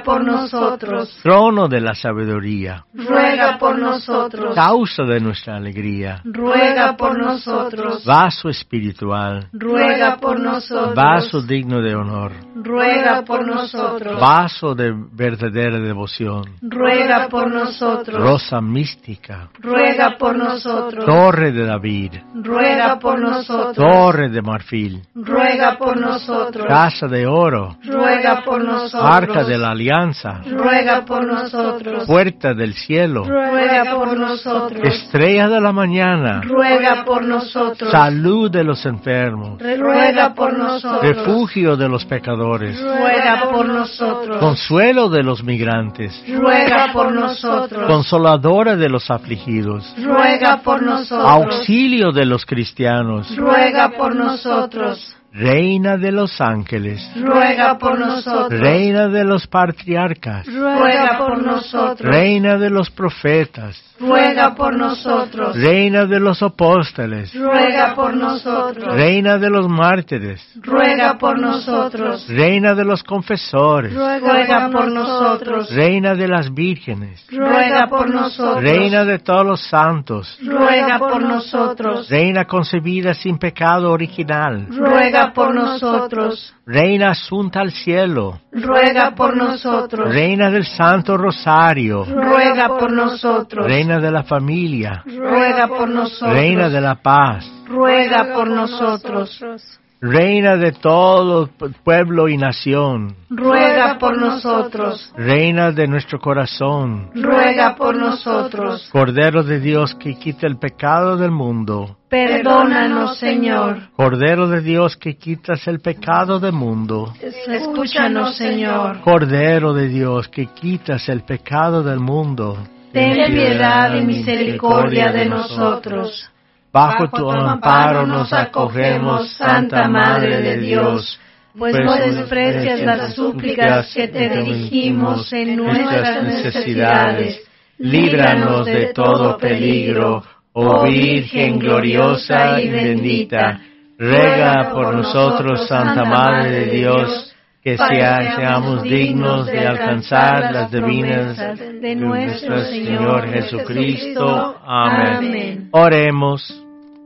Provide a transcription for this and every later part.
por nosotros. Trono de la sabiduría, Ruega por nosotros. causa de nuestra alegría, Ruega por nosotros. vaso espiritual, Ruega por nosotros. vaso digno de honor, Ruega por nosotros. vaso de verdadera devoción, Ruega por nosotros. rosa mística, Ruega por nosotros. torre de David, Ruega por nosotros. torre de marfil, Ruega por nosotros. casa de oro, Ruega por nosotros. arca de la alianza, Ruega por nosotros. puerta del cielo, Ruega por nosotros. estrella de la mañana, Ruega por nosotros. salud de los enfermos, Ruega por nosotros. refugio de los pecadores, Ruega por nosotros. consuelo de los migrantes, Ruega por nosotros. consoladora de los afligidos, Ruega por nosotros. auxilio de los cristianos, Ruega por nosotros. reina de los ángeles, Ruega por nosotros. reina de los patriarcas, Ruega por nosotros. reina de los profetas, Ruega por nosotros. reina de los apóstoles, Ruega por nosotros. reina de los mártires, Ruega por nosotros. reina de los confesores, Ruega por nosotros. reina de las vírgenes, Ruega por nosotros. reina de todos los santos, Ruega por nosotros. reina concebida sin pecado original, Ruega por nosotros. reina asunta al cielo, Ruega por nosotros. reina del Santo Rosario, Ruega por nosotros. reina de la familia, Ruega por nosotros. reina de la paz, Ruega por nosotros. reina de todo pueblo y nación, Ruega por nosotros. reina de nuestro corazón, Ruega por nosotros. Cordero de Dios que quita el pecado del mundo, Perdónanos, Señor. Cordero de Dios que quitas el pecado del mundo, Escúchanos, Señor. Cordero de Dios que quitas el pecado del mundo, Ten piedad y misericordia de nosotros. bajo tu amparo nos acogemos, Santa Madre de Dios, pues no desprecias las súplicas que te dirigimos en nuestras necesidades. Líbranos de todo peligro, oh Virgen gloriosa y bendita. Ruega por nosotros, Santa Madre de Dios, que seamos dignos de alcanzar las divinas de nuestro Señor Jesucristo. Amén. Oremos.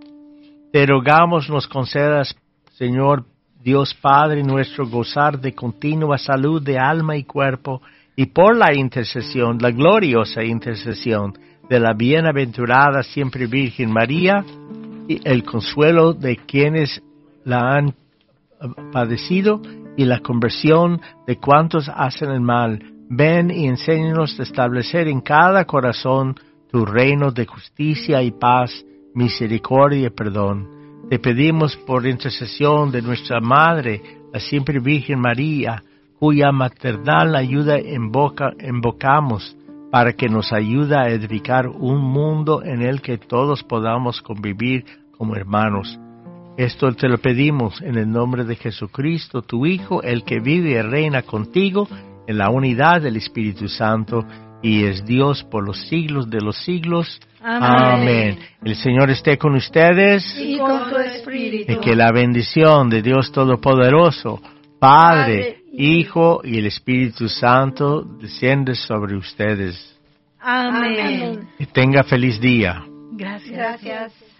Te rogamos nos concedas, Señor Dios Padre nuestro, gozar de continua salud de alma y cuerpo, y por la intercesión, la gloriosa intercesión de la bienaventurada siempre Virgen María, y el consuelo de quienes la han padecido, y la conversión de cuantos hacen el mal. Ven y enséñanos a establecer en cada corazón tu reino de justicia y paz, misericordia y perdón. Te pedimos por intercesión de nuestra Madre, la siempre Virgen María, cuya maternal ayuda invocamos, para que nos ayude a edificar un mundo en el que todos podamos convivir como hermanos. Esto te lo pedimos en el nombre de Jesucristo, tu Hijo, el que vive y reina contigo en la unidad del Espíritu Santo, y es Dios por los siglos de los siglos. Amén. El Señor esté con ustedes. Y con tu espíritu. Y que la bendición de Dios Todopoderoso, Padre, Hijo y el Espíritu Santo desciende sobre ustedes. Amén. Que tenga feliz día. Gracias.